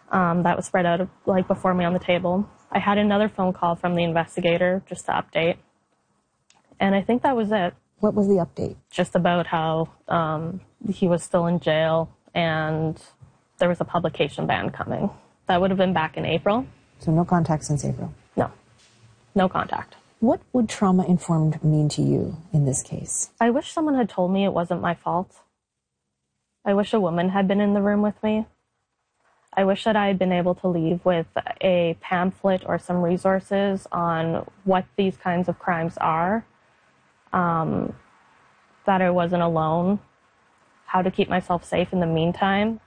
that was spread out before me on the table. I had another phone call from the investigator just to update. And I think that was it. What was the update? Just about how he was still in jail and there was a publication ban coming. That would have been back in April. So no contact since April? No. No contact. What would trauma-informed mean to you in this case? I wish someone had told me it wasn't my fault. I wish a woman had been in the room with me. I wish that I had been able to leave with a pamphlet or some resources on what these kinds of crimes are, that I wasn't alone, how to keep myself safe in the meantime,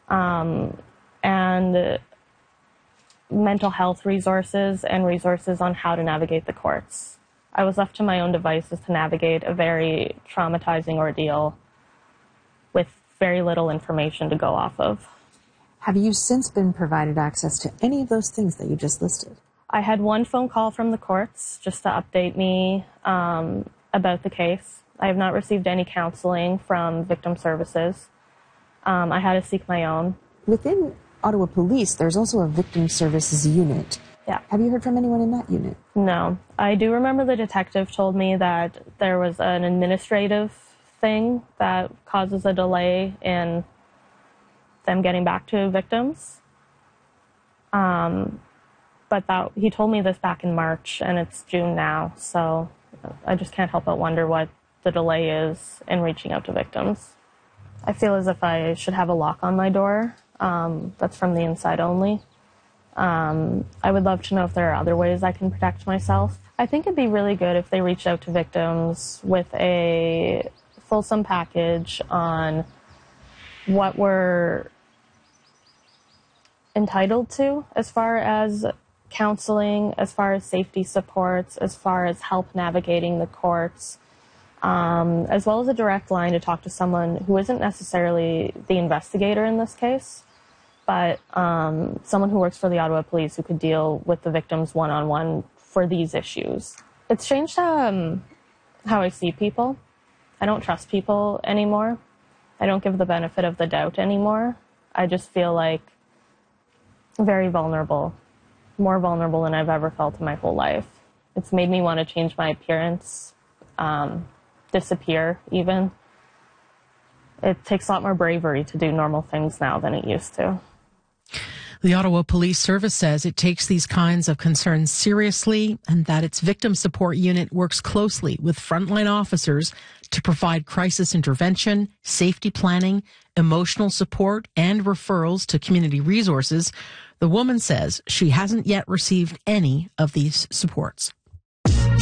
and mental health resources and resources on how to navigate the courts. I was left to my own devices to navigate a very traumatizing ordeal with very little information to go off of. Have you since been provided access to any of those things that you just listed? I had one phone call from the courts just to update me about the case. I have not received any counseling from victim services. I had to seek my own. Within Ottawa Police, there's also a victim services unit. Yeah. Have you heard from anyone in that unit? No. I do remember the detective told me that there was an administrative thing that causes a delay in them getting back to victims. But he told me this back in March, and it's June now, so I just can't help but wonder what the delay is in reaching out to victims. I feel as if I should have a lock on my door that's from the inside only. I would love to know if there are other ways I can protect myself. I think it'd be really good if they reached out to victims with a fulsome package on what we're entitled to as far as counseling, as far as safety supports, as far as help navigating the courts, as well as a direct line to talk to someone who isn't necessarily the investigator in this case, but someone who works for the Ottawa Police who could deal with the victims one-on-one for these issues. It's changed how I see people. I don't trust people anymore. I don't give the benefit of the doubt anymore. I just feel like very vulnerable, more vulnerable than I've ever felt in my whole life. It's made me want to change my appearance, disappear even. It takes a lot more bravery to do normal things now than it used to. The Ottawa Police Service says it takes these kinds of concerns seriously and that its victim support unit works closely with frontline officers to provide crisis intervention, safety planning, emotional support, and referrals to community resources. The woman says she hasn't yet received any of these supports.